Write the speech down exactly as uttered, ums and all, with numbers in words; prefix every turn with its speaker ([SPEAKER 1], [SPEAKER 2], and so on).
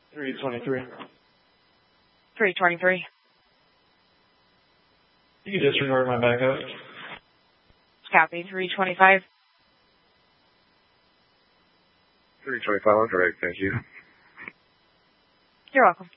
[SPEAKER 1] three twenty-three.
[SPEAKER 2] three twenty-three.
[SPEAKER 1] You can disregard my backup.
[SPEAKER 2] Copy. three twenty-five.
[SPEAKER 3] three twenty-five, I'm correct, thank you.
[SPEAKER 2] You're welcome.